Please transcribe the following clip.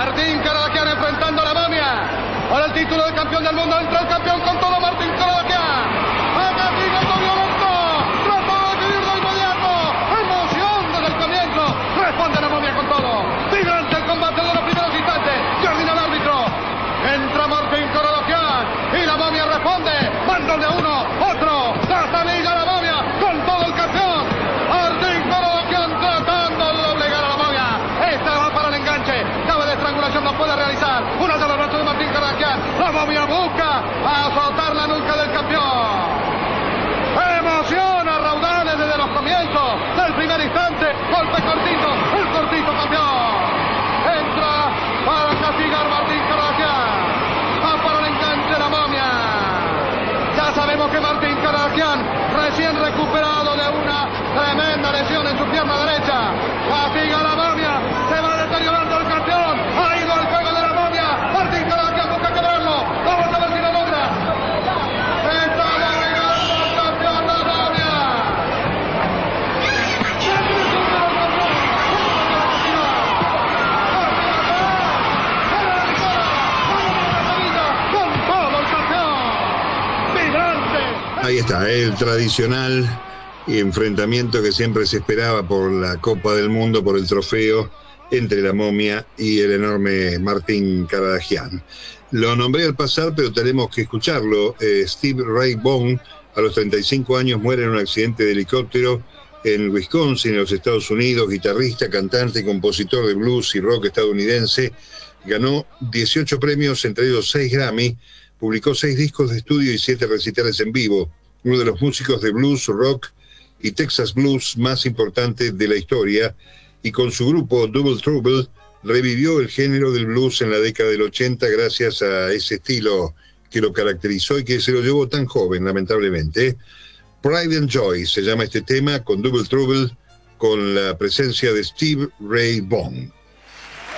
Martín Caradagian enfrentando a la momia. Para el título de campeón del mundo entra el campeón con todo, Martín Caradagian. Acá sigue el violento. Trató de definir de inmediato. Emoción desde el comienzo. Responde la momia con todo. Vibrante el combate de los primeros instantes. Y ordena el árbitro. Entra Martín Caradagian. Y la momia responde. Mándole a uno, otro. Satanilla la momia. Con todo el campeón. Martín Caradagian tratando de doblegar a la momia. Esta va para el enganche. Cabe de estrangulación, no puede realizar. Una de los brazos de Martín Caradagian. La momia busca azotar la nuca del campeón. Emoción a raudales desde los comienzos del primer instante. Golpe cortito, el cortito campeón. Entra para castigar Martín Caradagian. Va para el enganche la momia. Ya sabemos que Martín Caradagian, recién recuperado de una tremenda lesión en su pierna derecha, castiga a la momia. Se va deteriorando el campeón. Ha ido al juego de la momia. Martín Caradagian busca quebrarlo. Vamos a ver si lo logra. Está doblegando al campeón la momia. Con todo el campeón. Vibrante. Ahí está, el tradicional enfrentamiento que siempre se esperaba por la Copa del Mundo, por el trofeo entre la momia y el enorme Martín Caradagian. Lo nombré al pasar, pero tenemos que escucharlo. Stevie Ray Vaughan, a los 35 años, muere en un accidente de helicóptero en Wisconsin, en los Estados Unidos. Guitarrista, cantante, compositor de blues y rock estadounidense. Ganó 18 premios, entre ellos 6 Grammy. Publicó 6 discos de estudio y 7 recitales en vivo. Uno de los músicos de blues, rock y Texas Blues más importantes de la historia. Y con su grupo Double Trouble revivió el género del blues en la década del 80 gracias a ese estilo que lo caracterizó y que se lo llevó tan joven, lamentablemente. Pride and Joy se llama este tema, con Double Trouble, con la presencia de Stevie Ray Vaughan.